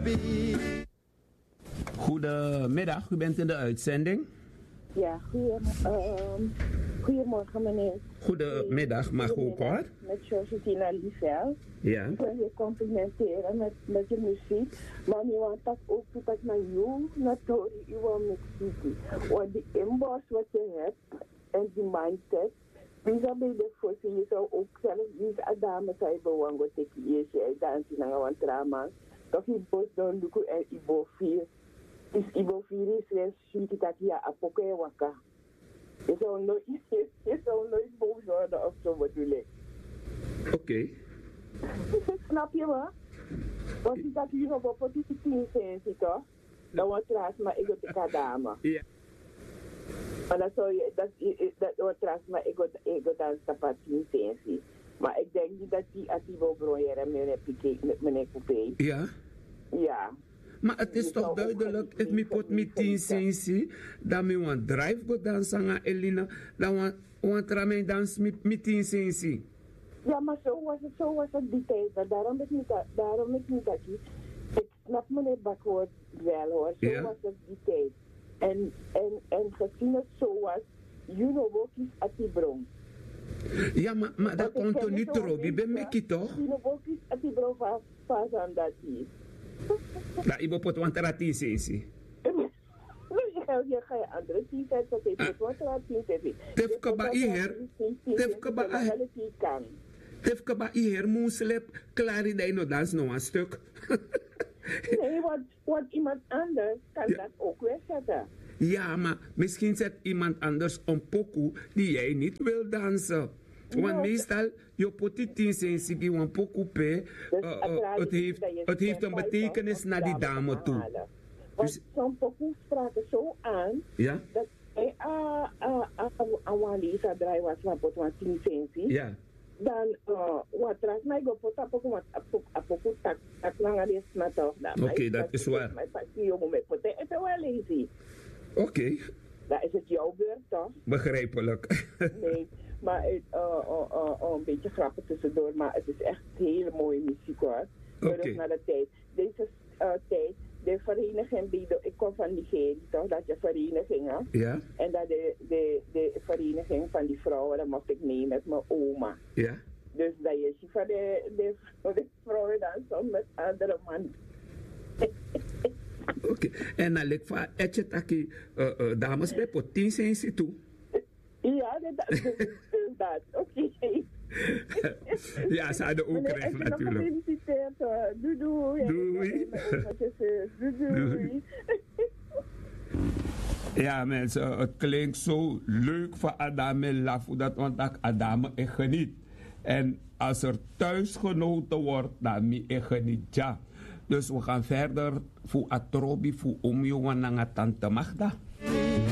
Goedemiddag, u bent in de uitzending. Ja, goedemorgen meneer. Goedemiddag, mag ook hoor. Met Josephine Liesel. Ja. Ik wil je complimenteren met je muziek. Maar nu want dat ook toe dat naar jou, natuurlijk, je wil muziek. Want die inbos wat je hebt en die mindset, wie zou bij de voorzien, je zou ook zelf, wie is Adame zei bewango teki je dansen naar een trauma. Toch je bos dan luku en Ibo 4. Dus Ibo 4 is weer zoiets dat je apoke waka. Je zou nooit boos worden of zo bedoel ik. Oké. Snap je wat? Want die dat hier nog op die 10 sensie toch? Dan wordt trouwens maar ik de kadama. Ja. Maar dat zou je, dat wordt trouwens maar ik dan stap 10 sensie. Maar ik denk niet dat die Atibo Broyer en meneer Coupé. Ja. Ja. Maar het is toch duidelijk, if me put me 10 sensie, dan me want drive go dansen aan Elina, dan want ramen dans me 10 sensie. Ja, maar zo was het die tijd. Daarom is niet dat ik snap meneer Bakwoord wel hoor. Zo was het die tijd. En gezien het zo was, you know ook iets at die bron. Ja, maar dat komt er niet erop. Je bent met toch? You know ook iets at die bron van aan dat hier. Dat je pot want er 10 sensie. Je ga je andere t-shirts dat je pot want er 10 sensie. Tefke ba hier. Tefke ba hier moeslep klaar dat je nog dans nog een stuk. Nee, want iemand anders kan dat ook wegzetten. Ja, maar misschien zet iemand anders een pokoe die jij niet wil dansen. Want meestal, je pot 10 sensie, een pokoe pe, het heeft een betekenis naar die dame toe. Want zo'n pokoe spraken zo aan, dat hij aan Lisa draai was van pot 10 sensie. Ja. Dan wat raakt mij go pot apoku tak lang is na toch dan. Oké, dat is waar. Mijn passie jongen met pot het wel lazy. Oké. Dan is het jouw beurt toch? Begrijpelijk. Nee, maar een beetje grappig tussendoor, maar het is echt hele mooie muziek hoor. Oké. Naar de tijd. Deze tijd, de vereniging, ik kom van Nigeria toch, dat je verenigingen. Ja. En dat de vereniging van die vrouwen, dat mocht ik mee met mijn oma. Ja. Dus dat je van de vrouwen dan soms met andere man. Oké. En dan lijkt van, etje taki dames bij pot 10 sensie toe. Ja, dat. Oké. Ja, ze hadden ook recht natuurlijk. Gefeliciteerd. Doei. Doei. Doei. Ja mensen, het klinkt zo leuk voor Adame Lafu, dat want Adame echt geniet. En als er thuis genoten wordt, dan mi echt geniet ja. Dus we gaan verder voor Atrobi, voor Omjo en Tante Magda.